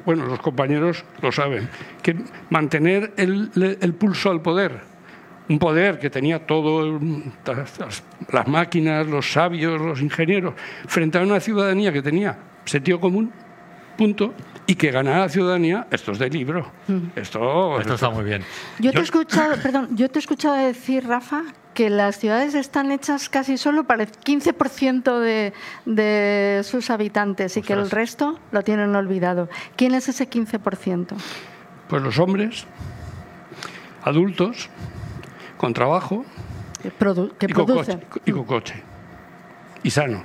bueno, los compañeros lo saben, que mantener el pulso al poder, un poder que tenía todo, las máquinas, los sabios, los ingenieros, frente a una ciudadanía que tenía sentido común, punto, y que ganara la ciudadanía, esto es de libro. Esto está muy bien. Yo te he escuchado decir, Rafa, que las ciudades están hechas casi solo para el 15% de sus habitantes y que el resto lo tienen olvidado. ¿Quién es ese 15%? Pues los hombres, adultos, con trabajo que producen. Y con coche. Y sanos.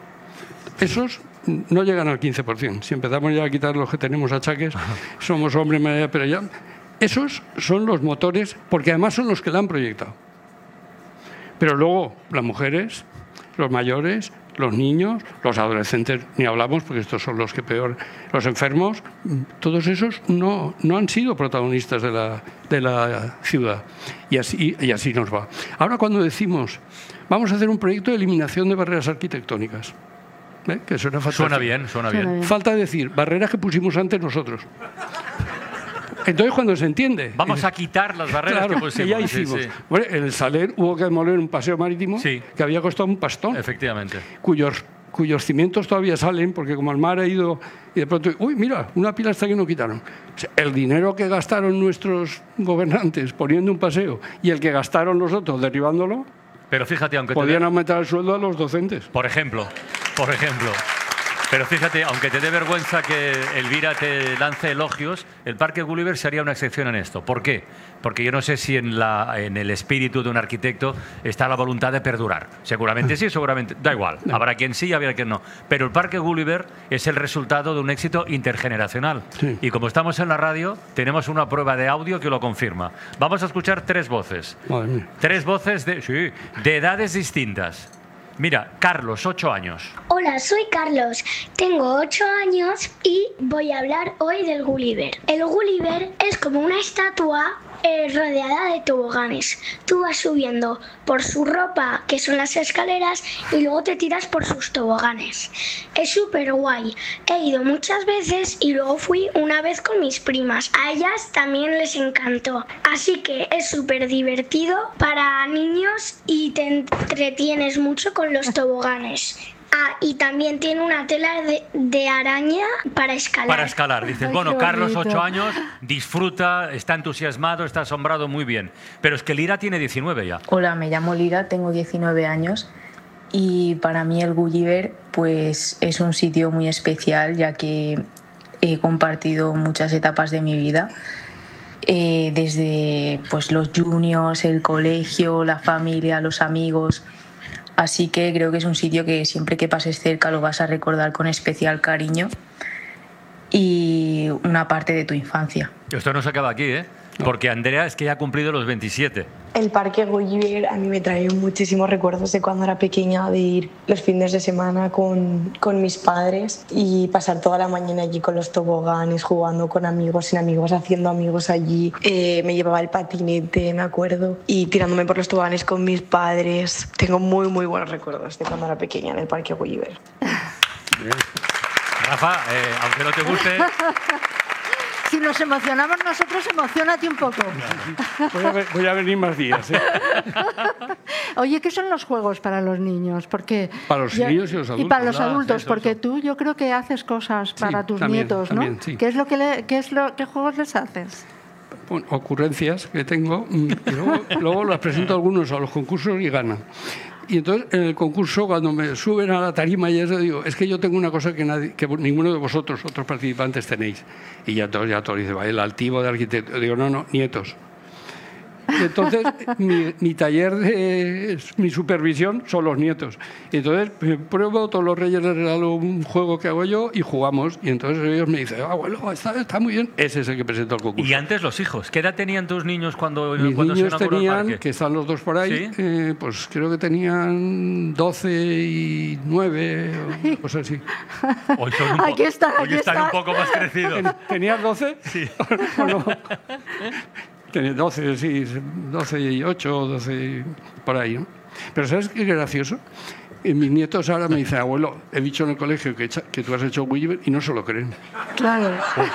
Esos no llegan al 15%. Si empezamos ya a quitar los que tenemos achaques, somos hombres, pero ya... Esos son los motores, porque además son los que la han proyectado. Pero luego las mujeres, los mayores, los niños, los adolescentes, ni hablamos, porque estos son los que peor... Los enfermos, todos esos no han sido protagonistas de la ciudad. Y así nos va. Ahora, cuando decimos, vamos a hacer un proyecto de eliminación de barreras arquitectónicas, que suena fatal. Suena bien. Falta decir, barreras que pusimos antes nosotros. Entonces, cuando se entiende... Vamos a quitar las barreras que pusimos. Que ya hicimos. Sí. Bueno, en el Saler hubo que demoler un paseo marítimo que había costado un pastón. Efectivamente. Cuyos cimientos todavía salen, porque como el mar ha ido... Y de pronto, uy, mira, una pila hasta que no quitaron. O sea, el dinero que gastaron nuestros gobernantes poniendo un paseo y el que gastaron los otros derribándolo... Pero fíjate, aunque podían aumentar el sueldo a los docentes. Por ejemplo. Pero fíjate, aunque te dé vergüenza que Elvira te lance elogios, el Parque Gulliver sería una excepción en esto. ¿Por qué? Porque yo no sé si en el espíritu de un arquitecto está la voluntad de perdurar. Seguramente sí, seguramente. Da igual. Habrá quien sí y habrá quien no. Pero el Parque Gulliver es el resultado de un éxito intergeneracional. Sí. Y como estamos en la radio, tenemos una prueba de audio que lo confirma. Vamos a escuchar 3 voces. Madre mía. 3 voces de edades distintas. Mira, Carlos, 8 años. Hola, soy Carlos. Tengo 8 años y voy a hablar hoy del Gulliver. El Gulliver es como una estatua rodeada de toboganes. Tú vas subiendo por su ropa, que son las escaleras, y luego te tiras por sus toboganes. Es súper guay. He ido muchas veces y luego fui una vez con mis primas. A ellas también les encantó. Así que es súper divertido para niños y te entretienes mucho con los toboganes. Y también tiene una tela de araña para escalar. Para escalar, dices. Bueno, Carlos, 8 años, disfruta, está entusiasmado, está asombrado, muy bien. Pero es que Lira tiene 19 ya. Hola, me llamo Lira, tengo 19 años y para mí el Gulliver pues, es un sitio muy especial, ya que he compartido muchas etapas de mi vida. Desde pues, los juniors, el colegio, la familia, los amigos. Así que creo que es un sitio que siempre que pases cerca lo vas a recordar con especial cariño y una parte de tu infancia. Esto no se acaba aquí, ¿eh? Porque Andrea es que ya ha cumplido los 27. El Parque Gulliver a mí me trae muchísimos recuerdos de cuando era pequeña, de ir los fines de semana con mis padres y pasar toda la mañana allí con los toboganes, jugando con amigos, sin amigos, haciendo amigos allí. Me llevaba el patinete, me acuerdo, y tirándome por los toboganes con mis padres. Tengo muy, muy buenos recuerdos de cuando era pequeña en el Parque Gulliver. Rafa, aunque no te guste... Si nos emocionamos nosotros, emociónate un poco. Voy a venir más días. Oye, ¿qué son los juegos para los niños? Porque para los niños y los adultos. Y para los adultos, porque tú yo creo que haces cosas para tus nietos, ¿no? También, sí. ¿Qué juegos les haces? Bueno, ocurrencias que tengo y luego las presento a algunos a los concursos y ganan. Y entonces en el concurso, cuando me suben a la tarima, ya les digo, es que yo tengo una cosa que ninguno de vosotros, otros participantes, tenéis. Y ya todos dicen, vale, el altivo de arquitecto. Digo, no, nietos. Y entonces mi taller, mi supervisión son los nietos. Y entonces pruebo, todos los reyes les regalo un juego que hago yo y jugamos. Y entonces ellos me dicen, abuelo, está muy bien. Ese es el que presento al concurso. Y antes los hijos. ¿Qué edad tenían tus niños cuando Mis se niños inauguró el parque? tenían, que están los dos por ahí, ¿Sí? pues creo que tenían 12 y 9, o cosas así. Hoy Aquí están un poco más crecidos. ¿Tenías 12? Sí. ¿O no? Tenía 12, sí, 12 y 8, 12, por ahí, ¿no? Pero ¿sabes qué es gracioso? Mis nietos ahora me dicen, abuelo, he dicho en el colegio que tú has hecho Gulliver y no se lo creen. Claro.